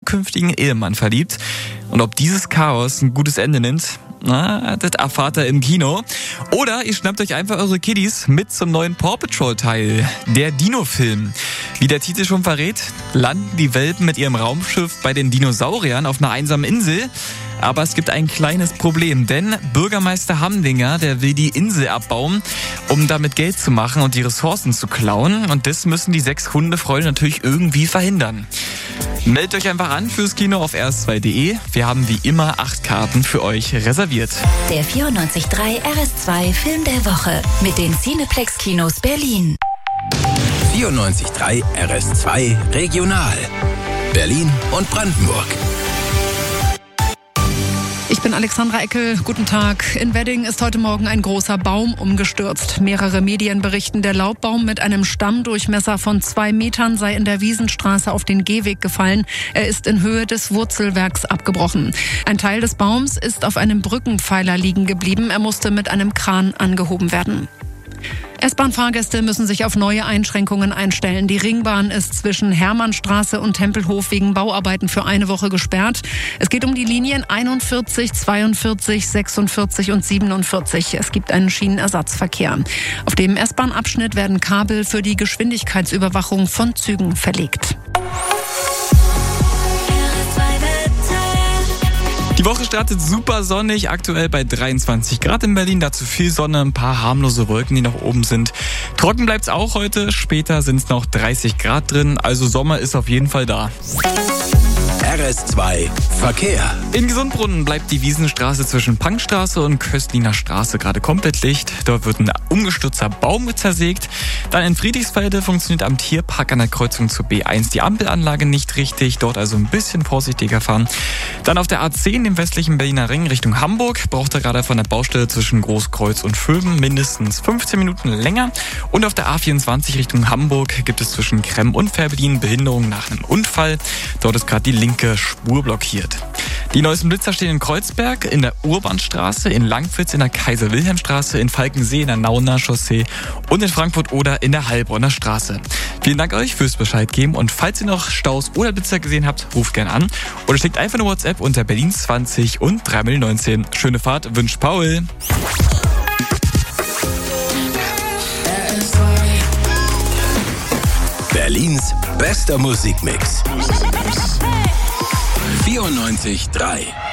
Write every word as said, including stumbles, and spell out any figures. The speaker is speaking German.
zukünftigen Ehemann verliebt. Und ob dieses Chaos ein gutes Ende nimmt, na, das erfahrt ihr im Kino. Oder ihr schnappt euch einfach eure Kiddies mit zum neuen Paw Patrol Teil, der Dino-Film. Wie der Titel schon verrät, landen die Welpen mit ihrem Raumschiff bei den Dinosauriern auf einer einsamen Insel. Aber es gibt ein kleines Problem, denn Bürgermeister Hamdinger, der will die Insel abbauen, um damit Geld zu machen und die Ressourcen zu klauen. Und das müssen die sechs Hundefreunde natürlich irgendwie verhindern. Meldet euch einfach an fürs Kino auf r s zwei punkt d e. Wir haben wie immer acht Karten für euch reserviert. Der vierundneunzig Komma drei R S zwei Film der Woche mit den Cineplex Kinos Berlin. vierundneunzig Komma drei R S zwei Regional. Berlin und Brandenburg. Ich bin Alexandra Eckel. Guten Tag. In Wedding ist heute Morgen ein großer Baum umgestürzt. Mehrere Medien berichten, der Laubbaum mit einem Stammdurchmesser von zwei Metern sei in der Wiesenstraße auf den Gehweg gefallen. Er ist in Höhe des Wurzelwerks abgebrochen. Ein Teil des Baums ist auf einem Brückenpfeiler liegen geblieben. Er musste mit einem Kran angehoben werden. S-Bahn-Fahrgäste müssen sich auf neue Einschränkungen einstellen. Die Ringbahn ist zwischen Hermannstraße und Tempelhof wegen Bauarbeiten für eine Woche gesperrt. Es geht um die Linien einundvierzig, zweiundvierzig, sechsundvierzig und siebenundvierzig. Es gibt einen Schienenersatzverkehr. Auf dem S-Bahn-Abschnitt werden Kabel für die Geschwindigkeitsüberwachung von Zügen verlegt. Die Woche startet super sonnig, aktuell bei dreiundzwanzig Grad in Berlin. Dazu viel Sonne, ein paar harmlose Wolken, die nach oben sind. Trocken bleibt's auch heute, später sind es noch dreißig Grad drin, also Sommer ist auf jeden Fall da. R S zwei Verkehr. In Gesundbrunnen bleibt die Wiesenstraße zwischen Pankstraße und Köstliner Straße gerade komplett dicht. Dort wird ein umgestürzter Baum zersägt. Dann in Friedrichsfelde funktioniert am Tierpark an der Kreuzung zur B eins die Ampelanlage nicht richtig. Dort also ein bisschen vorsichtiger fahren. Dann auf der A zehn, dem westlichen Berliner Ring Richtung Hamburg, braucht er gerade von der Baustelle zwischen Großkreuz und Vöben mindestens fünfzehn Minuten länger. Und auf der A vierundzwanzig Richtung Hamburg gibt es zwischen Kremm und Fährberlin Behinderung nach einem Unfall. Dort ist gerade die linke Spur blockiert. Die neuesten Blitzer stehen in Kreuzberg, in der Urbanstraße, in Langwitz, in der Kaiser-Wilhelm-Straße, in Falkensee, in der Nauener Chaussee und in Frankfurt-Oder in der Heilbronner Straße. Vielen Dank euch fürs Bescheid geben und falls ihr noch Staus oder Blitzer gesehen habt, ruft gerne an oder schickt einfach eine WhatsApp unter Berlin zwanzig und drei null eins neun. Schöne Fahrt, wünscht Paul. Berlins bester Musikmix. vierundneunzig Komma drei